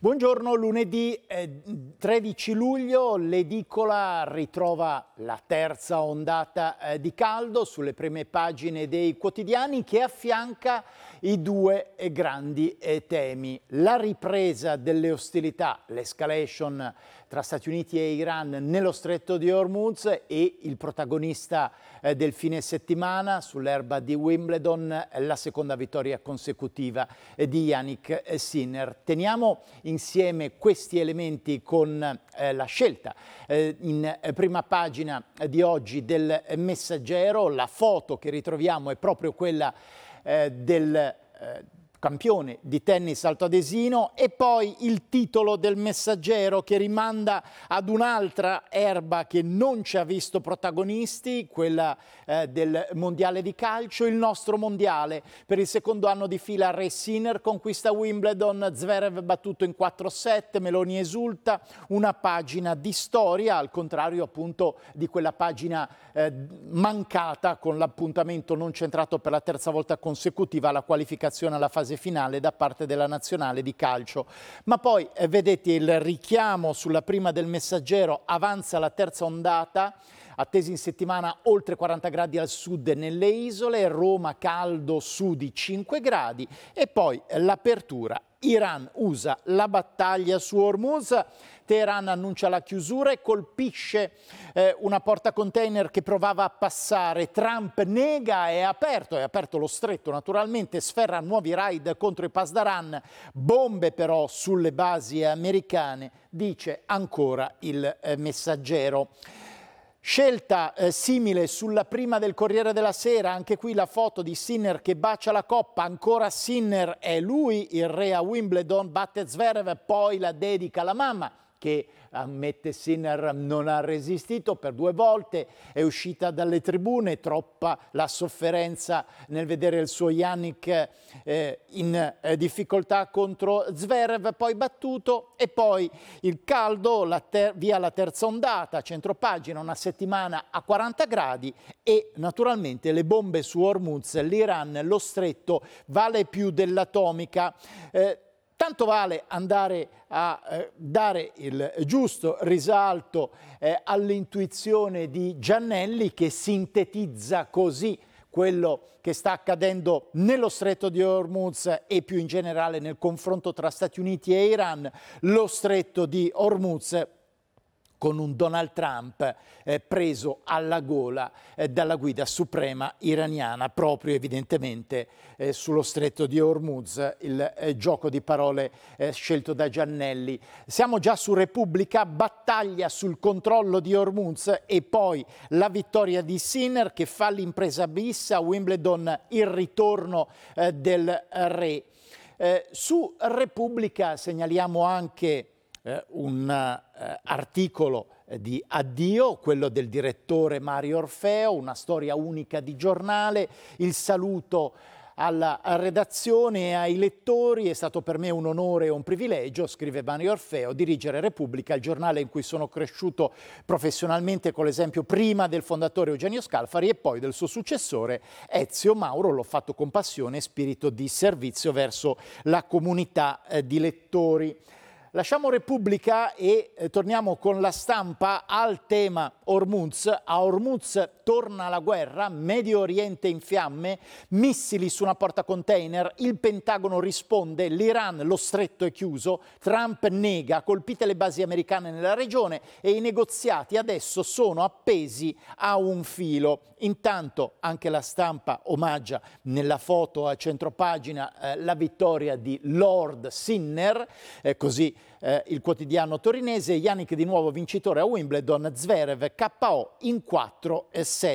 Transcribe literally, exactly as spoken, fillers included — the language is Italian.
Buongiorno, lunedì eh, tredici luglio l'edicola ritrova la terza ondata eh, di caldo sulle prime pagine dei quotidiani che affianca i due eh, grandi eh, temi. La ripresa delle ostilità, l'escalation tra Stati Uniti e Iran nello stretto di Hormuz e il protagonista eh, del fine settimana sull'erba di Wimbledon, la seconda vittoria consecutiva eh, di Jannik Sinner. Teniamo insieme questi elementi con eh, la scelta eh, in eh, prima pagina di oggi del Messaggero. La foto che ritroviamo è proprio quella eh, del eh, campione di tennis altoadesino e poi il titolo del Messaggero che rimanda ad un'altra erba che non ci ha visto protagonisti, quella eh, del mondiale di calcio, il nostro mondiale. Per il secondo anno di fila Ray Sinner conquista Wimbledon, Zverev battuto in quattro set, Meloni esulta, una pagina di storia, al contrario appunto di quella pagina eh, mancata con l'appuntamento non centrato per la terza volta consecutiva alla qualificazione alla fase finale da parte della nazionale di calcio. Ma poi eh, vedete il richiamo sulla prima del Messaggero, avanza la terza ondata, attesi in settimana oltre quaranta gradi al sud nelle isole, Roma caldo su di cinque gradi e poi eh, l'apertura. Iran usa la battaglia su Hormuz, Teheran annuncia la chiusura e colpisce eh, una portacontainer che provava a passare. Trump nega, è aperto, è aperto lo stretto naturalmente, sferra nuovi raid contro i Pasdaran, bombe però sulle basi americane, dice ancora il eh, Messaggero. Scelta eh, simile sulla prima del Corriere della Sera, anche qui la foto di Sinner che bacia la coppa, ancora Sinner, è lui il re a Wimbledon, batte Zverev, poi la dedica alla mamma che ammette Sinner non ha resistito per due volte, è uscita dalle tribune, troppa la sofferenza nel vedere il suo Jannik eh, in eh, difficoltà contro Zverev, poi battuto e poi il caldo, la ter- via la terza ondata, centropagina, una settimana a quaranta gradi e naturalmente le bombe su Hormuz, l'Iran, lo stretto vale più dell'atomica. Eh, Tanto vale andare a eh, dare il giusto risalto eh, all'intuizione di Giannelli che sintetizza così quello che sta accadendo nello stretto di Hormuz e più in generale nel confronto tra Stati Uniti e Iran. Lo stretto di Hormuz con un Donald Trump eh, preso alla gola eh, dalla guida suprema iraniana, proprio evidentemente eh, sullo stretto di Hormuz, il eh, gioco di parole eh, scelto da Giannelli. Siamo già su Repubblica, battaglia sul controllo di Hormuz e poi la vittoria di Sinner che fa l'impresa bis a Wimbledon, il ritorno eh, del re. Eh, su Repubblica segnaliamo anche Eh, un eh, articolo eh, di addio, quello del direttore Mario Orfeo, una storia unica di giornale, il saluto alla redazione e ai lettori. È stato per me un onore e un privilegio, scrive Mario Orfeo, dirigere Repubblica, il giornale in cui sono cresciuto professionalmente con l'esempio prima del fondatore Eugenio Scalfari e poi del suo successore Ezio Mauro. L'ho fatto con passione e spirito di servizio verso la comunità eh, di lettori. Lasciamo Repubblica e eh, torniamo con La Stampa al tema Hormuz. A Hormuz torna la guerra, Medio Oriente in fiamme, missili su una portacontainer, il Pentagono risponde, l'Iran, lo stretto è chiuso, Trump nega, colpite le basi americane nella regione e i negoziati adesso sono appesi a un filo. Intanto anche La Stampa omaggia nella foto a centropagina eh, la vittoria di Lord Sinner, eh, così Eh, il quotidiano torinese. Jannik di nuovo vincitore a Wimbledon, Zverev K O in quattro set.